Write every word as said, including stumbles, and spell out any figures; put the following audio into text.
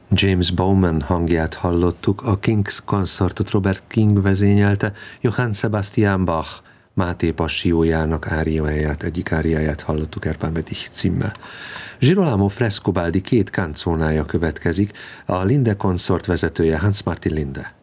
James Bowman hangját hallottuk, a King's Consortot Robert King vezényelte, Johann Sebastian Bach Máté Passiójának áriáját, egyik áriáját hallottuk Erpán Medich címmel. Girolamo Frescobaldi két canzónája következik, a Linde Consort vezetője Hans Martin Linde.